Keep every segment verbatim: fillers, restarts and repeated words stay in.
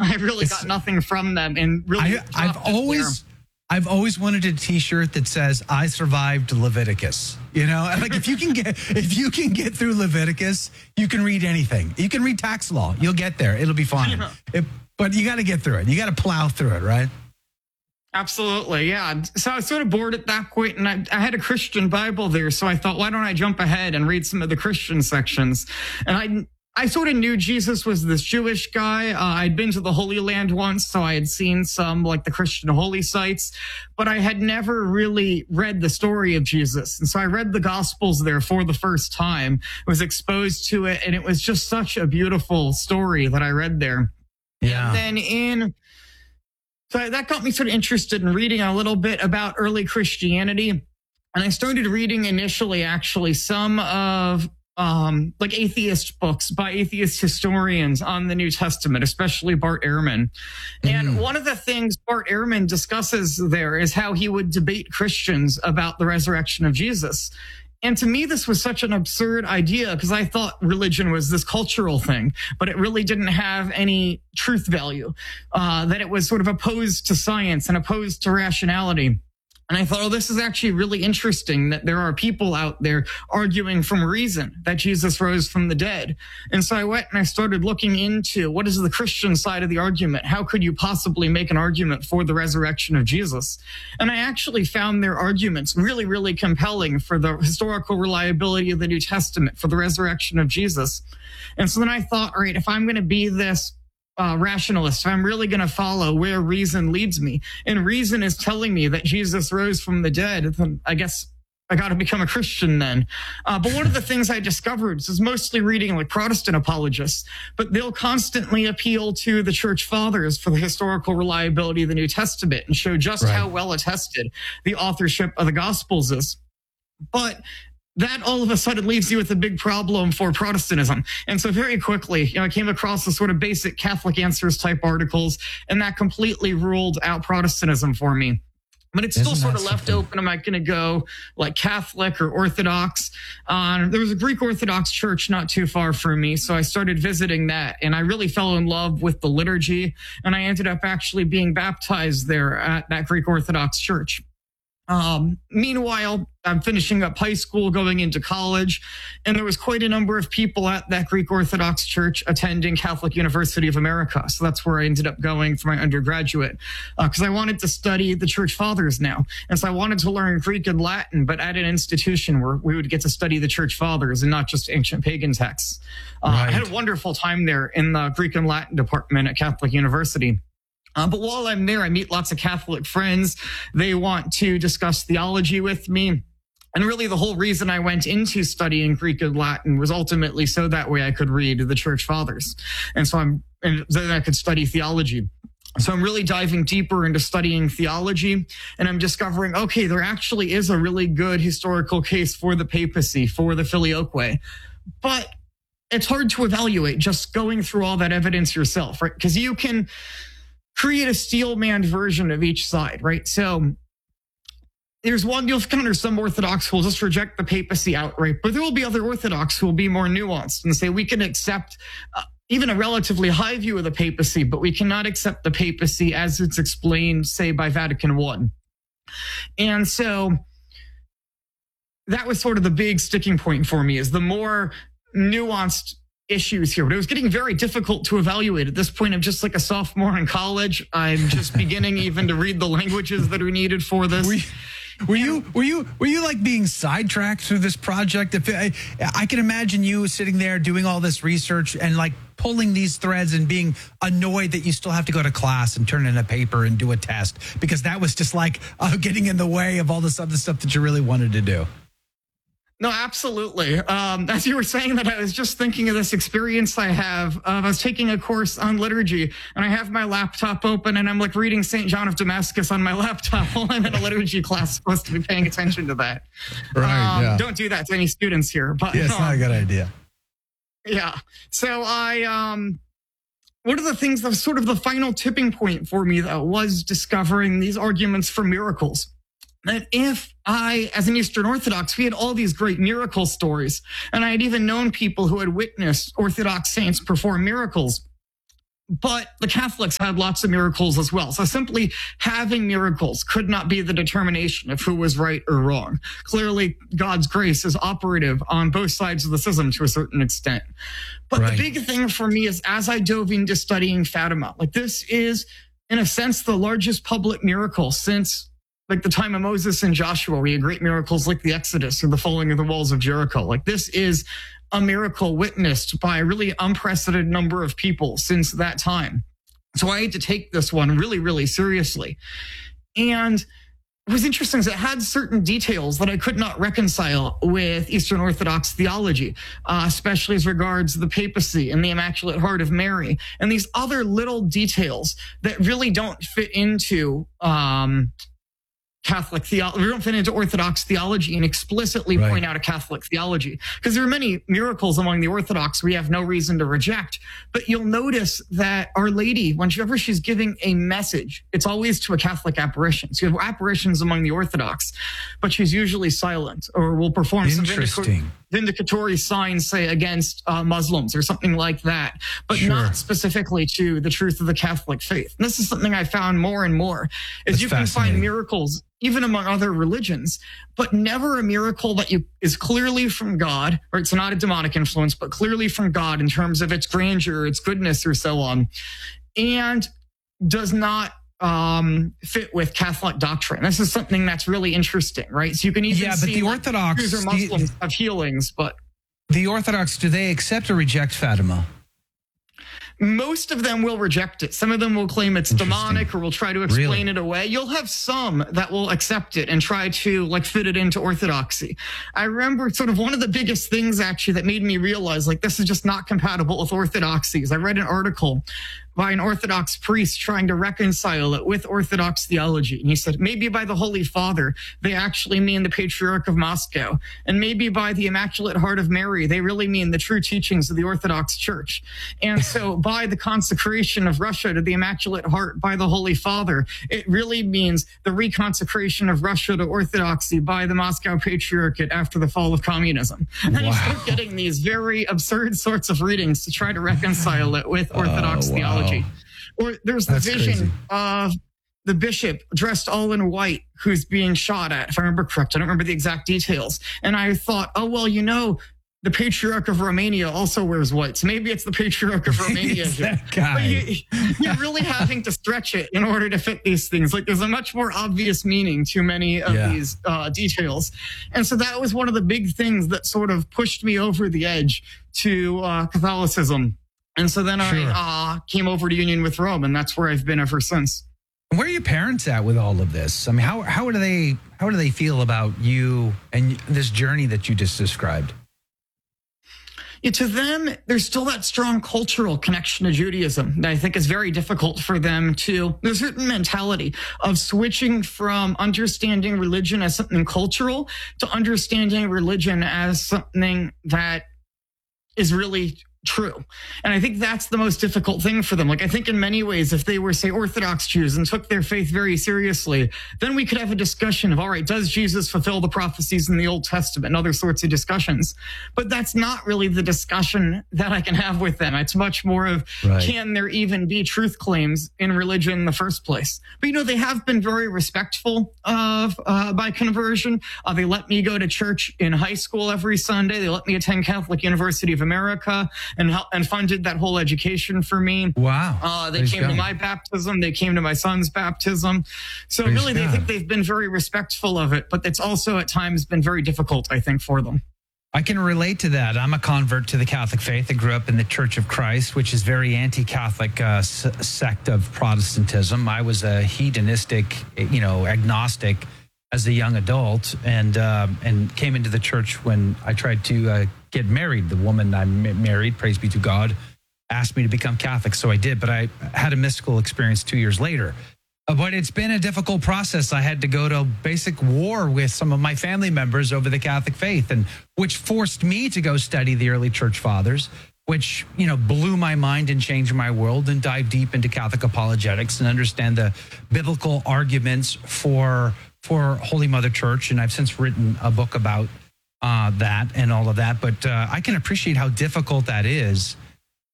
I really It's- got nothing from them, and really, I, I've dropped it always, there. I've always wanted a T-shirt that says "I survived Leviticus." You know, And, like if you can get if you can get through Leviticus, you can read anything. You can read tax law. You'll get there. It'll be fine. Yeah. It, but you got to get through it. You got to plow through it, right? Absolutely, yeah. So I was sort of bored at that point, and I, I had a Christian Bible there, so I thought, why don't I jump ahead and read some of the Christian sections? And I I sort of knew Jesus was this Jewish guy. Uh, I'd been to the Holy Land once, so I had seen some, like, the Christian holy sites, but I had never really read the story of Jesus. And so I read the Gospels there for the first time, was exposed to it, and it was just such a beautiful story that I read there. Yeah. And then in... So that got me sort of interested in reading a little bit about early Christianity. And I started reading initially, actually, some of um, like atheist books by atheist historians on the New Testament, especially Bart Ehrman. And Mm. one of the things Bart Ehrman discusses there is how he would debate Christians about the resurrection of Jesus. And to me, this was such an absurd idea because I thought religion was this cultural thing, but it really didn't have any truth value, uh, that it was sort of opposed to science and opposed to rationality. And I thought, oh, this is actually really interesting that there are people out there arguing from reason that Jesus rose from the dead. And so I went and I started looking into what is the Christian side of the argument? How could you possibly make an argument for the resurrection of Jesus? And I actually found their arguments really, really compelling for the historical reliability of the New Testament, for the resurrection of Jesus. And so then I thought, all right, if I'm going to be this Uh, rationalist, I'm really going to follow where reason leads me. And reason is telling me that Jesus rose from the dead. Then I guess I got to become a Christian then. Uh, but one of the things I discovered is mostly reading like Protestant apologists, but they'll constantly appeal to the church fathers for the historical reliability of the New Testament and show just Right. how well attested the authorship of the Gospels is. But that all of a sudden leaves you with a big problem for Protestantism. And so very quickly, you know, I came across the sort of basic Catholic Answers type articles, and that completely ruled out Protestantism for me. But it's still Isn't sort that of left something? open. Am I going to go like Catholic or Orthodox? Uh, there was a Greek Orthodox church not too far from me, so I started visiting that, and I really fell in love with the liturgy, and I ended up actually being baptized there at that Greek Orthodox church. Um, meanwhile, I'm finishing up high school, going into college, and there was quite a number of people at that Greek Orthodox church attending Catholic University of America. So that's where I ended up going for my undergraduate, because uh, I wanted to study the church fathers now. And so I wanted to learn Greek and Latin, but at an institution where we would get to study the church fathers and not just ancient pagan texts. Uh, Right. I had a wonderful time there in the Greek and Latin department at Catholic University. Uh, but while I'm there, I meet lots of Catholic friends. They want to discuss theology with me. And really the whole reason I went into studying Greek and Latin was ultimately so that way I could read the church fathers. And so I'm, and then I could study theology. So I'm really diving deeper into studying theology, and I'm discovering, okay, there actually is a really good historical case for the papacy, for the filioque. But it's hard to evaluate just going through all that evidence yourself, right? Because you can create a steel-manned version of each side, right? So there's one, you'll encounter some Orthodox who will just reject the papacy outright, but there will be other Orthodox who will be more nuanced and say we can accept uh, even a relatively high view of the papacy, but we cannot accept the papacy as it's explained, say, by Vatican One. And so that was sort of the big sticking point for me, is the more nuanced issues here. But it was getting very difficult to evaluate. At this point, I'm just like a sophomore in college. I'm just beginning even to read the languages that are needed for this. Were you, were you were you were you like being sidetracked through this project? If I, I can imagine you sitting there doing all this research and like pulling these threads and being annoyed that you still have to go to class and turn in a paper and do a test, because that was just like uh, getting in the way of all this other stuff that you really wanted to do. No, absolutely. Um, as you were saying that, I was just thinking of this experience I have. Uh, I was taking a course on liturgy, and I have my laptop open, and I'm like reading Saint John of Damascus on my laptop while I'm in a liturgy class, supposed to be paying attention to that. Right, um, yeah. Don't do that to any students here. But Yeah, it's um, not a good idea. Yeah. So I, um, one of the things that was sort of the final tipping point for me, though, was discovering these arguments for miracles. That if I, as an Eastern Orthodox, we had all these great miracle stories, and I had even known people who had witnessed Orthodox saints perform miracles. but the Catholics had lots of miracles as well. So simply having miracles could not be the determination of who was right or wrong. Clearly, God's grace is operative on both sides of the schism to a certain extent. But right. the big thing for me is as I dove into studying Fatima, like this is, in a sense, the largest public miracle since like the time of Moses and Joshua. We had great miracles like the Exodus or the falling of the walls of Jericho. Like this is a miracle witnessed by a really unprecedented number of people since that time. So I had to take this one really, really seriously. And it was interesting because it had certain details that I could not reconcile with Eastern Orthodox theology, uh, especially as regards the papacy and the Immaculate Heart of Mary, and these other little details that really don't fit into um, Catholic theology. We don't fit into Orthodox theology and explicitly right. point out a Catholic theology, because there are many miracles among the Orthodox we have no reason to reject. But you'll notice that Our Lady, whenever she's giving a message, it's always to a Catholic apparition. So you have apparitions among the Orthodox, but she's usually silent or will perform some vindicatory, vindicatory signs, say, against uh, Muslims or something like that, but sure. not specifically to the truth of the Catholic faith. And this is something I found more and more, is That's you can find miracles even among other religions, but never a miracle that you is clearly from God, or it's not a demonic influence, but clearly from God in terms of its grandeur, its goodness, or so on, and does not um, fit with Catholic doctrine. This is something that's really interesting, right? So you can even yeah, see but the like, Orthodox, Jews or Muslims the, have healings, but the Orthodox, do they accept or reject Fatima? Most of them will reject it. Some of them will claim it's demonic or will try to explain really? it away. You'll have some that will accept it and try to like fit it into orthodoxy. I remember sort of one of the biggest things actually that made me realize like this is just not compatible with orthodoxy is I read an article by an Orthodox priest trying to reconcile it with Orthodox theology. And he said, maybe by the Holy Father, they actually mean the Patriarch of Moscow. And maybe by the Immaculate Heart of Mary, they really mean the true teachings of the Orthodox Church. And so by the consecration of Russia to the Immaculate Heart by the Holy Father, it really means the reconsecration of Russia to Orthodoxy by the Moscow Patriarchate after the fall of communism. And wow. you start getting these very absurd sorts of readings to try to reconcile it with Orthodox oh, wow. theology. Or there's the That's vision crazy. of the bishop dressed all in white who's being shot at, if I remember correct. I don't remember the exact details. And I thought, oh, well, you know, the Patriarch of Romania also wears white. So maybe it's the Patriarch of Romania. that guy. But you, you're really having to stretch it in order to fit these things. Like there's a much more obvious meaning to many of yeah. these uh, details. And so that was one of the big things that sort of pushed me over the edge to uh, Catholicism. And so then sure. I uh, came over to Union with Rome, and that's where I've been ever since. Where are your parents at with all of this? I mean, how how do they how do they feel about you and this journey that you just described? Yeah, to them, there's still that strong cultural connection to Judaism that I think is very difficult for them to. There's a certain mentality of switching from understanding religion as something cultural to understanding religion as something that is really true. And I think that's the most difficult thing for them. Like, I think in many ways, if they were, say, Orthodox Jews and took their faith very seriously, then we could have a discussion of, all right, does Jesus fulfill the prophecies in the Old Testament and other sorts of discussions? But that's not really the discussion that I can have with them. It's much more of, right. can there even be truth claims in religion in the first place? But, you know, they have been very respectful of uh, my conversion. Uh, they let me go to church in high school every Sunday. They let me attend Catholic University of America and help, and funded that whole education for me. Wow. Uh, they Praise came God. to my baptism. They came to my son's baptism. So Praise really, God. they think they've been very respectful of it, but it's also at times been very difficult, I think, for them. I can relate to that. I'm a convert to the Catholic faith. I grew up in the Church of Christ, which is very anti-Catholic uh, s- sect of Protestantism. I was a hedonistic, you know, agnostic as a young adult, and uh, and came into the church when I tried to uh, get married. The woman I m- married, praise be to God, asked me to become Catholic, so I did. But I had a mystical experience two years later. Uh, but it's been a difficult process. I had to go to basic war with some of my family members over the Catholic faith, and which forced me to go study the early church fathers, which, you know, blew my mind and changed my world, and dive deep into Catholic apologetics and understand the biblical arguments for for Holy Mother Church. And I've since written a book about uh, that and all of that. But uh, I can appreciate how difficult that is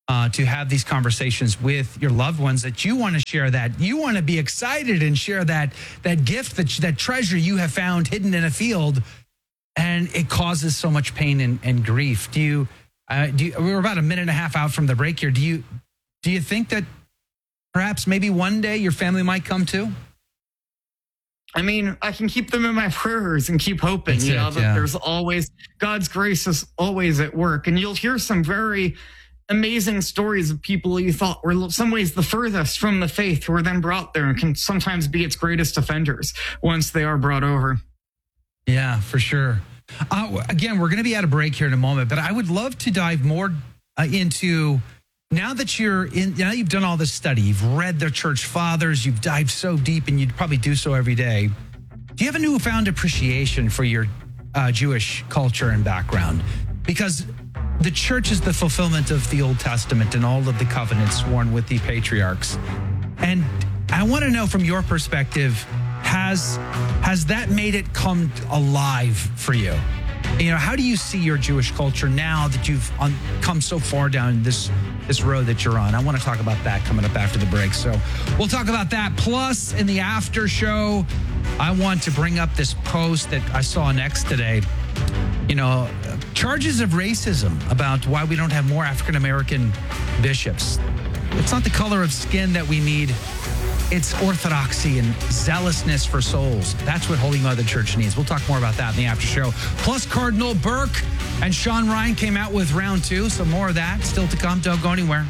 uh, to have these conversations with your loved ones, that you want to share that. You want to be excited and share that, that gift, that, that treasure you have found hidden in a field, and it causes so much pain and, and grief. Do you, uh, do you, we're about a minute and a half out from the break here. Do you, do you think that perhaps maybe one day your family might come to? I mean, I can keep them in my prayers and keep hoping, That's you know, it, that yeah. there's always, God's grace is always at work. And you'll hear some very amazing stories of people you thought were in some ways the furthest from the faith, who are then brought there and can sometimes be its greatest offenders once they are brought over. Yeah, for sure. Uh, again, we're going to be at a break here in a moment, but I would love to dive more uh, into, now that you're in, now you've done all this study, you've read the church fathers, you've dived so deep, and you'd probably do so every day. Do you have a newfound appreciation for your uh, Jewish culture and background? Because the church is the fulfillment of the Old Testament and all of the covenants sworn with the patriarchs. And I want to know from your perspective, has has that made it come alive for you? You know, how do you see your Jewish culture now that you've on, come so far down this this road that you're on? I want to talk about that coming up after the break. So we'll talk about that. Plus, in the after show, I want to bring up this post that I saw on X today. You know, charges of racism about why we don't have more African-American bishops. It's not the color of skin that we need. It's orthodoxy and zealousness for souls. That's what Holy Mother Church needs. We'll talk more about that in the after show. Plus, Cardinal Burke and Sean Ryan came out with round two. So more of that still to come. Don't go anywhere.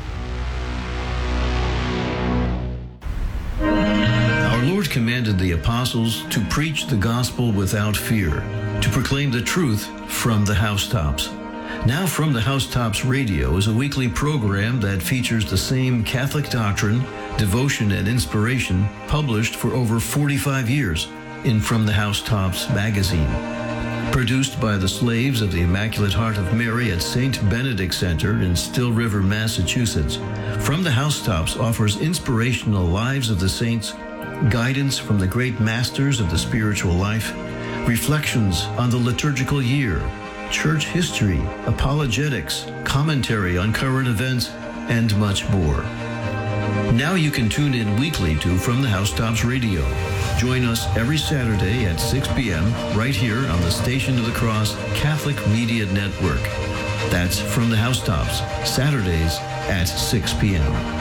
Our Lord commanded the apostles to preach the gospel without fear, to proclaim the truth from the housetops. Now From the Housetops Radio is a weekly program that features the same Catholic doctrine, devotion, and inspiration published for over forty-five years in From the Housetops magazine. Produced by the slaves of the Immaculate Heart of Mary at Saint Benedict Center in Still River, Massachusetts, From the Housetops offers inspirational lives of the saints, guidance from the great masters of the spiritual life, reflections on the liturgical year, church history, apologetics, commentary on current events, and much more. Now you can tune in weekly to From the Housetops Radio. Join us every Saturday at six p.m. right here on the Station of the Cross Catholic Media Network. That's From the Housetops, Saturdays at six p.m.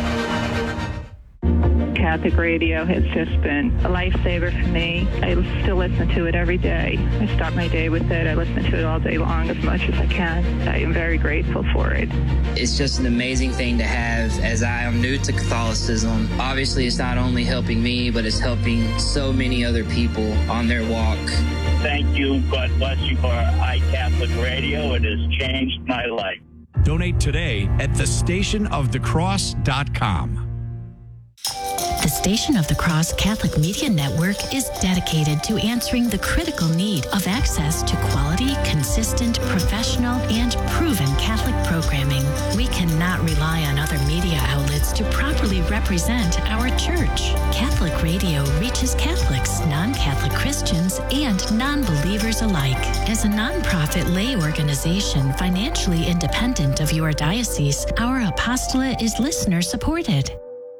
Catholic radio has just been a lifesaver for me. I still listen to it every day. I start my day with it. I listen to it all day long as much as I can. I am very grateful for it. It's just an amazing thing to have, as I am new to Catholicism. Obviously, it's not only helping me, but it's helping so many other people on their walk. Thank you. God bless you for iCatholic Radio. It has changed my life. Donate today at the station of the cross dot com. The Station of the Cross Catholic Media Network is dedicated to answering the critical need of access to quality, consistent, professional, and proven Catholic programming. We cannot rely on other media outlets to properly represent our church. Catholic radio reaches Catholics, non-Catholic Christians, and non-believers alike. As a nonprofit lay organization financially independent of your diocese, our apostolate is listener-supported.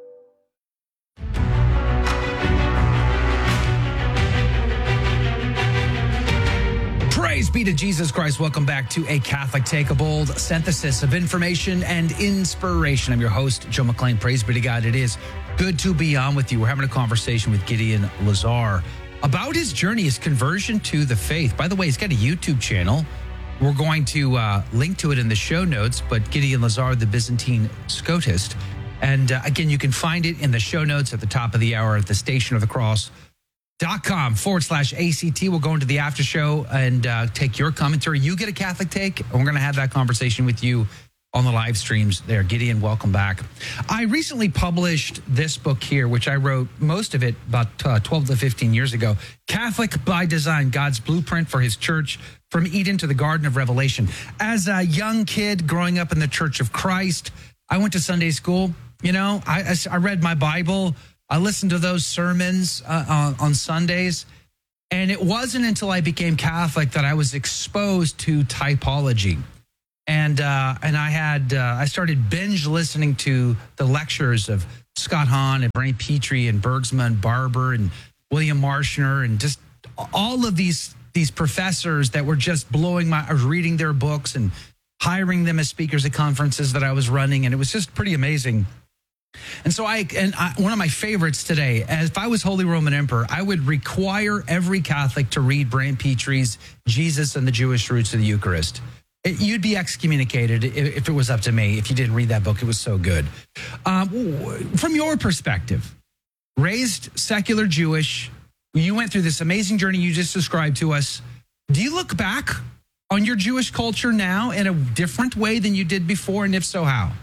Praise be to Jesus Christ. Welcome back to A Catholic Take, a bold synthesis of information and inspiration. I'm your host, Joe McClain. Praise be to God. It is good to be on with you. We're having a conversation with Gideon Lazar about his journey, his conversion to the faith. By the way, he's got a YouTube channel. We're going to uh, link to it in the show notes, but Gideon Lazar, the Byzantine Scotist. And uh, again, you can find it in the show notes at the top of the hour at the Station of the Cross. Dot com forward slash ACT. We'll go into the after show and uh, take your commentary. You get a Catholic take, and we're going to have that conversation with you on the live streams there. Gideon, welcome back. I recently published this book here, which I wrote most of it about uh, twelve to fifteen years ago. Catholic by Design, God's Blueprint for His Church, from Eden to the Garden of Revelation. As a young kid growing up in the Church of Christ, I went to Sunday school. You know, I, I read my Bible. I listened to those sermons uh, on, on Sundays, and it wasn't until I became Catholic that I was exposed to typology. And uh, and I had uh, I started binge listening to the lectures of Scott Hahn and Bernie Petrie and Bergsma, Barber and William Marshner, and just all of these these professors that were just blowing my. I was reading their books and hiring them as speakers at conferences that I was running, and it was just pretty amazing. And so I and I, one of my favorites today, as if I was Holy Roman Emperor, I would require every Catholic to read Bernie Petrie's Jesus and the Jewish Roots of the Eucharist. It, you'd be excommunicated if, if it was up to me, if you didn't read that book. It was so good. Um, from your perspective, raised secular Jewish, you went through this amazing journey you just described to us. Do you look back on your Jewish culture now in a different way than you did before? And if so, how?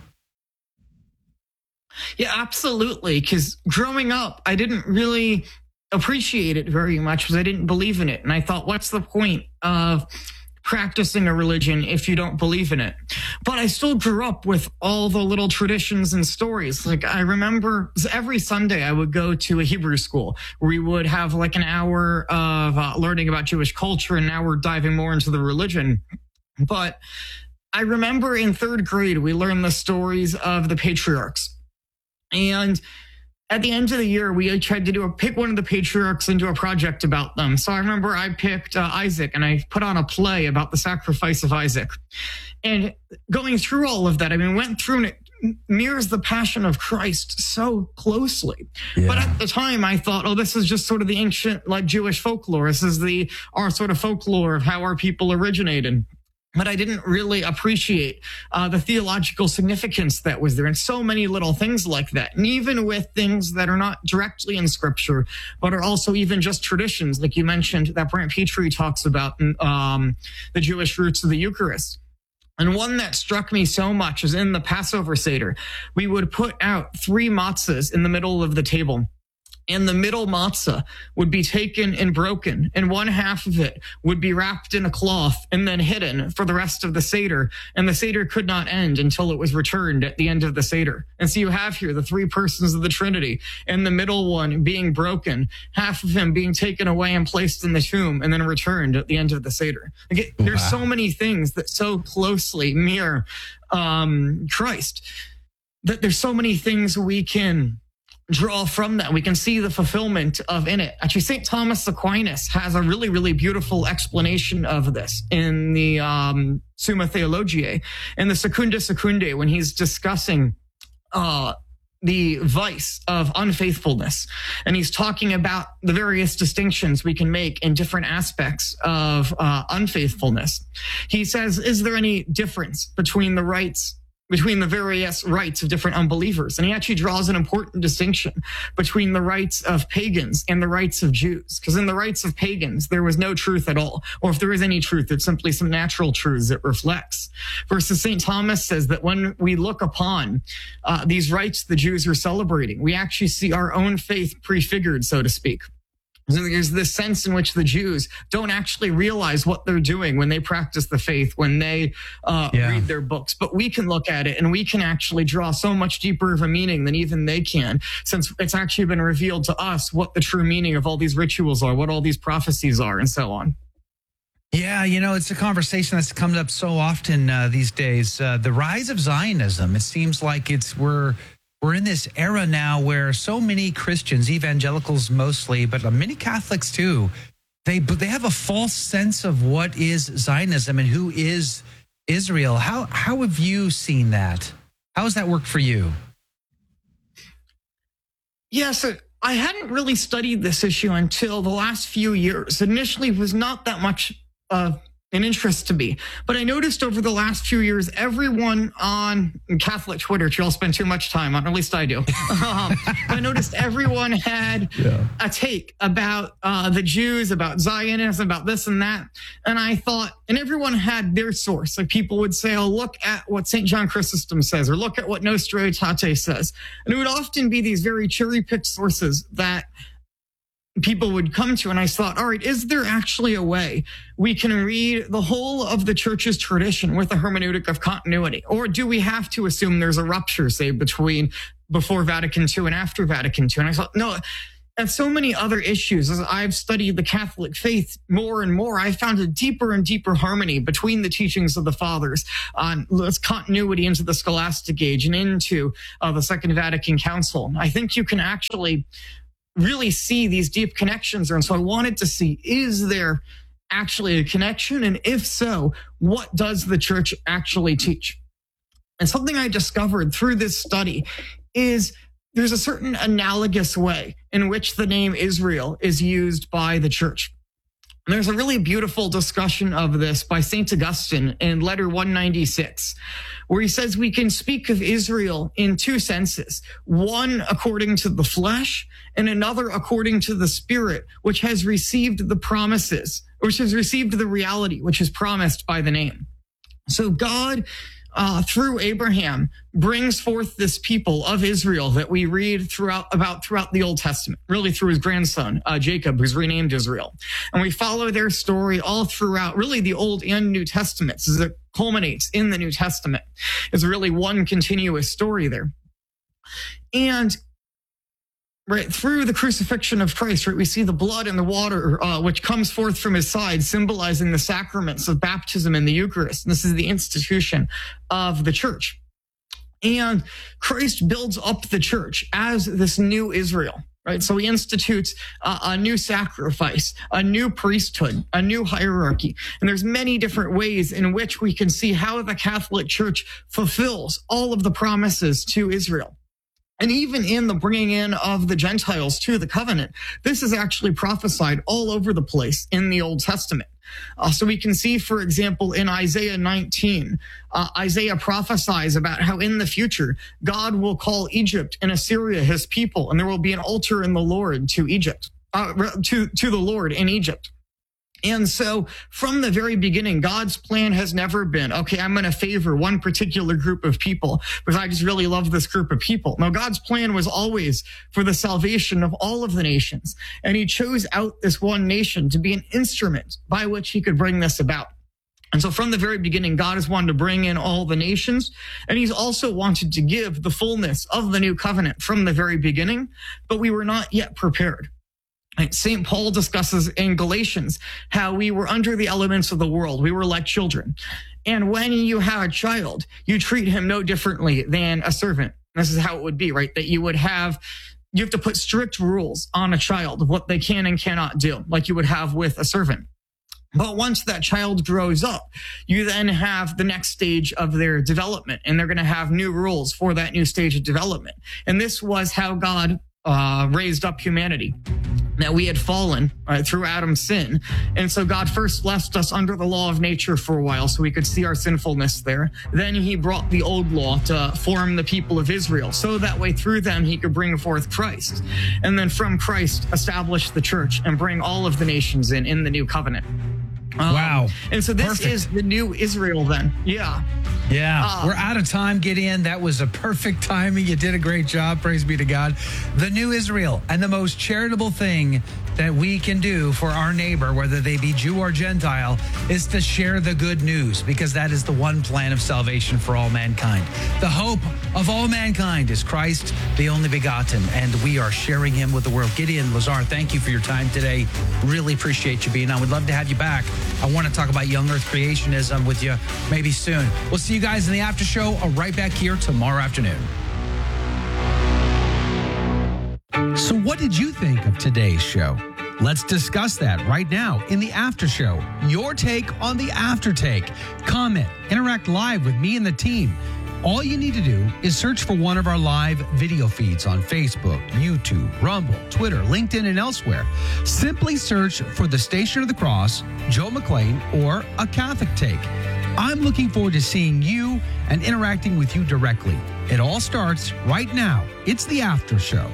Yeah, absolutely. Because growing up, I didn't really appreciate it very much because I didn't believe in it. And I thought, what's the point of practicing a religion if you don't believe in it? But I still grew up with all the little traditions and stories. Like I remember every Sunday I would go to a Hebrew school where we would have like an hour of uh, learning about Jewish culture, and now we're diving more into the religion. But I remember in third grade, we learned the stories of the patriarchs. And at the end of the year, we tried to do a pick one of the patriarchs and do a project about them. So I remember I picked uh, Isaac, and I put on a play about the sacrifice of Isaac. And going through all of that, I mean, went through and it mirrors the passion of Christ so closely. Yeah. But at the time, I thought, oh, this is just sort of the ancient, like Jewish folklore. This is the our sort of folklore of how our people originated. But I didn't really appreciate uh, the theological significance that was there, and so many little things like that. And even with things that are not directly in Scripture, but are also even just traditions, like you mentioned, that Bernie Petrie talks about um, the Jewish roots of the Eucharist. And one that struck me so much is in the Passover Seder. We would put out three matzahs in the middle of the table. And the middle matzah would be taken and broken, and one half of it would be wrapped in a cloth and then hidden for the rest of the Seder. And the Seder could not end until it was returned at the end of the Seder. And so you have here the three persons of the Trinity, and the middle one being broken, half of him being taken away and placed in the tomb and then returned at the end of the Seder. Like it, there's wow. so many things that so closely mirror um, Christ, that there's so many things we can draw from that. We can see the fulfillment of in it. Actually, Saint Thomas Aquinas has a really, really beautiful explanation of this in the um, Summa Theologiae, in the Secunda Secundae, when he's discussing uh, the vice of unfaithfulness. And he's talking about the various distinctions we can make in different aspects of uh, unfaithfulness. He says, is there any difference between the rights between the various rites of different unbelievers? And he actually draws an important distinction between the rites of pagans and the rites of Jews. Because in the rites of pagans, there was no truth at all. Or if there is any truth, it's simply some natural truths it reflects. Versus Saint Thomas says that when we look upon uh, these rites the Jews are celebrating, we actually see our own faith prefigured, so to speak. There's this sense in which the Jews don't actually realize what they're doing when they practice the faith, when they uh, yeah. read their books. But we can look at it and we can actually draw so much deeper of a meaning than even they can, since it's actually been revealed to us what the true meaning of all these rituals are, what all these prophecies are, and so on. Yeah, you know, it's a conversation that's come up so often uh, these days. Uh, the rise of Zionism, it seems like it's we're... We're in this era now where so many Christians, evangelicals mostly, but many Catholics too, they they have a false sense of what is Zionism and who is Israel. How how have you seen that? How has that worked for you? Yeah, so I hadn't really studied this issue until the last few years. Initially, it was not that much uh, an interest to me. But I noticed over the last few years, everyone on Catholic Twitter, which you all spend too much time on, or at least I do. um, I noticed everyone had yeah. a take about uh, the Jews, about Zionism, about this and that. And I thought, and everyone had their source. Like people would say, oh, look at what Saint John Chrysostom says, or look at what Nostra Aetate says. And it would often be these very cherry-picked sources that people would come to. And I thought, all right, is there actually a way we can read the whole of the church's tradition with a hermeneutic of continuity? Or do we have to assume there's a rupture, say, between before Vatican Two and after Vatican Two? And I thought, no, at so many other issues, as I've studied the Catholic faith more and more, I found a deeper and deeper harmony between the teachings of the fathers on this continuity into the scholastic age and into uh, the Second Vatican Council. I think you can actually really see these deep connections there. And so I wanted to see, is there actually a connection? And if so, what does the church actually teach? And something I discovered through this study is there's a certain analogous way in which the name Israel is used by the church. And there's a really beautiful discussion of this by Saint Augustine in letter one ninety-six, where he says we can speak of Israel in two senses, one according to the flesh and another according to the spirit, which has received the promises, which has received the reality, which is promised by the name. So God, Uh, through Abraham, brings forth this people of Israel that we read throughout about throughout the Old Testament, really through his grandson, uh, Jacob, who's renamed Israel. And we follow their story all throughout, really the Old and New Testaments, as it culminates in the New Testament. It's really one continuous story there. And right through the crucifixion of Christ, right, we see the blood and the water, uh, which comes forth from his side, symbolizing the sacraments of baptism and the Eucharist. And this is the institution of the church. And Christ builds up the church as this new Israel, right? So he institutes uh, a new sacrifice, a new priesthood, a new hierarchy. And there's many different ways in which we can see how the Catholic Church fulfills all of the promises to Israel. And even in the bringing in of the Gentiles to the covenant, this is actually prophesied all over the place in the Old Testament. Uh, so we can see, for example, in Isaiah nineteen, uh, Isaiah prophesies about how in the future, God will call Egypt and Assyria his people, and there will be an altar in the Lord to Egypt, uh, to, to the Lord in Egypt. And so from the very beginning, God's plan has never been, okay, I'm going to favor one particular group of people because I just really love this group of people. No, God's plan was always for the salvation of all of the nations. And he chose out this one nation to be an instrument by which he could bring this about. And so from the very beginning, God has wanted to bring in all the nations, and he's also wanted to give the fullness of the new covenant from the very beginning, but we were not yet prepared. Saint Paul discusses in Galatians how we were under the elements of the world. We were like children. And when you have a child, you treat him no differently than a servant. This is how it would be, right? That you would have, you have to put strict rules on a child of what they can and cannot do, like you would have with a servant. But once that child grows up, you then have the next stage of their development, and they're going to have new rules for that new stage of development. And this was how God uh, raised up humanity. That we had fallen right, through Adam's sin. And so God first left us under the law of nature for a while so we could see our sinfulness there. Then he brought the old law to form the people of Israel. So that way through them he could bring forth Christ. And then from Christ establish the church and bring all of the nations in, in the new covenant. Um, wow. And so this Perfect. is the new Israel then. Yeah. Yeah. Uh, We're out of time, Gideon. That was a perfect timing. You did a great job. Praise be to God. The new Israel, and the most charitable thing that we can do for our neighbor, whether they be Jew or Gentile, is to share the good news, because that is the one plan of salvation for all mankind. The hope of all mankind is Christ, the only begotten, and we are sharing him with the world. Gideon Lazar, thank you for your time today. Really appreciate you being on. We'd love to have you back. I want to talk about young earth creationism with you maybe soon. We'll see you guys in the after show right back here tomorrow afternoon. So what did you think of today's show? Let's discuss that right now in the after show. Your take on the after take. Comment, interact live with me and the team. All you need to do is search for one of our live video feeds on Facebook, YouTube, Rumble, Twitter, LinkedIn, and elsewhere. Simply search for the Station of the Cross, Joe McClain, or A Catholic Take. I'm looking forward to seeing you and interacting with you directly. It all starts right now. It's the after show.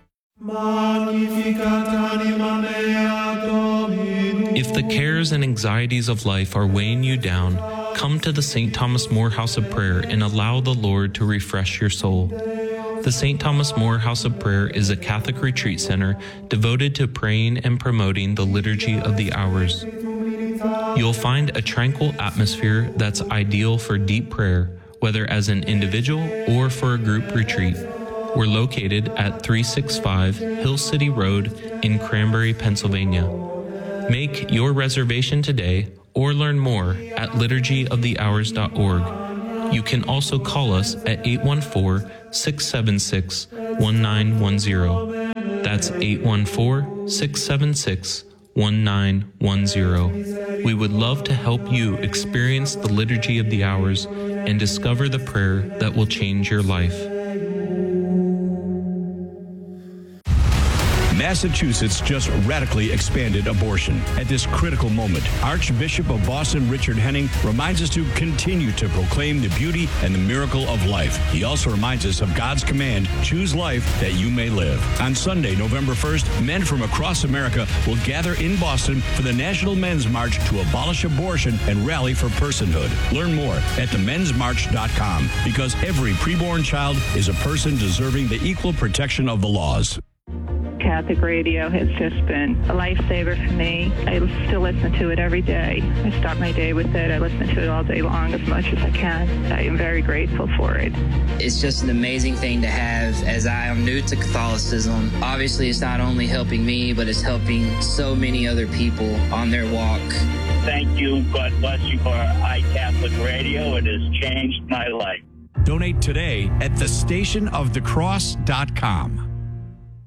If the cares and anxieties of life are weighing you down, come to the Saint Thomas More House of Prayer and allow the Lord to refresh your soul. The Saint Thomas More House of Prayer is a Catholic retreat center devoted to praying and promoting the Liturgy of the Hours. You'll find a tranquil atmosphere that's ideal for deep prayer, whether as an individual or for a group retreat. We're located at three sixty-five Hill City Road in Cranberry, Pennsylvania. Make your reservation today or learn more at liturgy of the hours dot org. You can also call us at eight one four, six seven six, one nine one zero. That's eight one four, six seven six, one nine one zero. We would love to help you experience the Liturgy of the Hours and discover the prayer that will change your life. Massachusetts just radically expanded abortion. At this critical moment, Archbishop of Boston Richard Henning reminds us to continue to proclaim the beauty and the miracle of life. He also reminds us of God's command, choose life that you may live. On Sunday, November first, men from across America will gather in Boston for the National Men's March to abolish abortion and rally for personhood. Learn more at the men's march dot com, because every preborn child is a person deserving the equal protection of the laws. Catholic radio has just been a lifesaver for me. I still listen to it every day. I start my day with it. I listen to it all day long as much as I can. I am very grateful for it. It's just an amazing thing to have, as I am new to Catholicism. Obviously, it's not only helping me, but it's helping so many other people on their walk. Thank you. God bless you for iCatholic Radio. It has changed my life. Donate today at the station of the cross dot com.